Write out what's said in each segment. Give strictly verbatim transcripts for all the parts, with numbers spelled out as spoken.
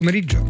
Pomeriggio.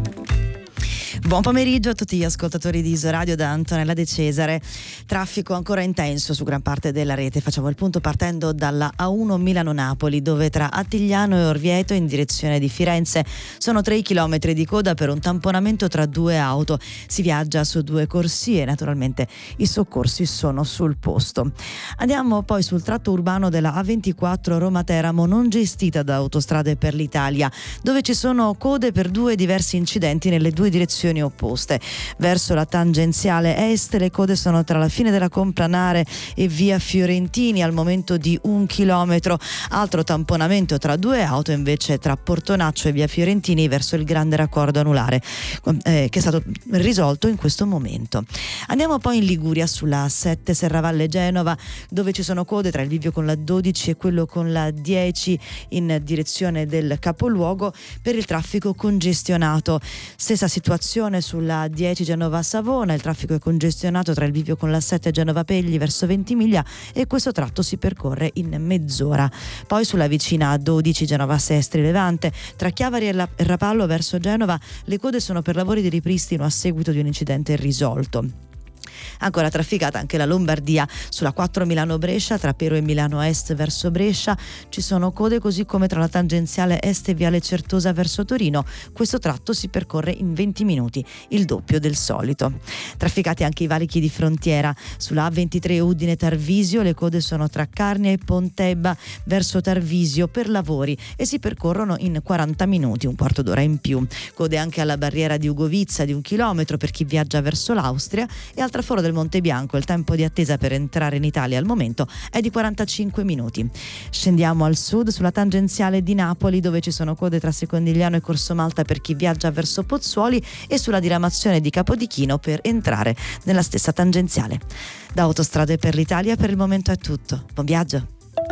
Buon pomeriggio a tutti gli ascoltatori di Isoradio da Antonella De Cesare. Traffico ancora intenso su gran parte della rete. Facciamo il punto partendo dalla A uno Milano-Napoli, dove tra Attigliano e Orvieto in direzione di Firenze sono tre chilometri di coda per un tamponamento tra due auto. Si viaggia su due corsie, naturalmente i soccorsi sono sul posto. Andiamo poi sul tratto urbano della A ventiquattro Roma-Teramo, non gestita da Autostrade per l'Italia, dove ci sono code per due diversi incidenti nelle due direzioni opposte. Verso la tangenziale est le code sono tra la fine della Complanare e via Fiorentini al momento di un chilometro. Altro tamponamento tra due auto invece tra Portonaccio e via Fiorentini verso il grande raccordo anulare, eh, che è stato risolto in questo momento. Andiamo poi in Liguria sulla A sette Serravalle Genova, dove ci sono code tra il bivio con la dodici e quello con la dieci in direzione del capoluogo per il traffico congestionato. Stessa situazione sulla dieci Genova-Savona, il traffico è congestionato tra il bivio con la sette Genova-Pegli verso Ventimiglia e questo tratto si percorre in mezz'ora. Poi sulla vicina dodici Genova-Sestri Levante, tra Chiavari e Rapallo verso Genova, le code sono per lavori di ripristino a seguito di un incidente irrisolto. Ancora trafficata anche la Lombardia sulla quattro Milano-Brescia, tra Pero e Milano Est verso Brescia ci sono code, così come tra la tangenziale est e viale Certosa verso Torino. Questo tratto si percorre in venti minuti, il doppio del solito. Trafficati anche i valichi di frontiera sulla A ventitré Udine-Tarvisio, le code sono tra Carnia e Pontebba verso Tarvisio per lavori e si percorrono in quaranta minuti, un quarto d'ora in più. Code anche alla barriera di Ugovizza di un chilometro per chi viaggia verso l'Austria e al traforo del Monte Bianco il tempo di attesa per entrare in Italia al momento è di quarantacinque minuti. Scendiamo al sud sulla tangenziale di Napoli, dove ci sono code tra Secondigliano e Corso Malta per chi viaggia verso Pozzuoli e sulla diramazione di Capodichino per entrare nella stessa tangenziale. Da Autostrade per l'Italia per il momento è tutto. Buon viaggio.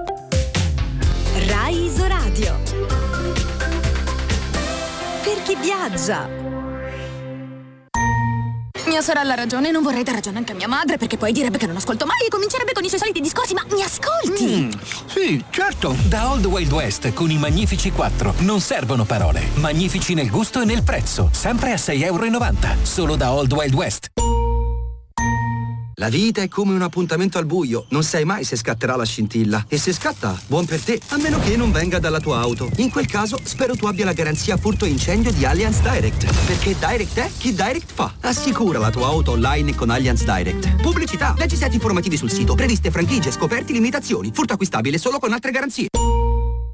Rai Isoradio. Per chi viaggia. Mia sorella ha ragione, non vorrei dar ragione anche a mia madre, perché poi direbbe che non ascolto mai e comincerebbe con i suoi soliti discorsi. Ma mi ascolti? Mm, sì, certo. Da Old Wild West con i Magnifici quattro non servono parole. Magnifici nel gusto e nel prezzo, sempre a sei e novanta euro, solo da Old Wild West. La vita è come un appuntamento al buio, non sai mai se scatterà la scintilla. E se scatta, buon per te, a meno che non venga dalla tua auto. In quel caso, spero tu abbia la garanzia furto e incendio di Allianz Direct. Perché Direct è chi Direct fa. Assicura la tua auto online con Allianz Direct. Pubblicità, leggi set informativi sul sito, previste franchigie, scoperti, limitazioni. Furto acquistabile solo con altre garanzie.